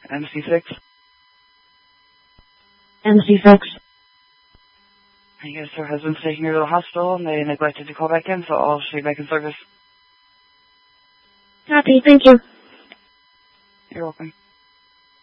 MC6. MC6. Yes, her husband's taking her to the hospital, and they neglected to call back in, so I'll show you back in service. Copy, thank you. You're welcome.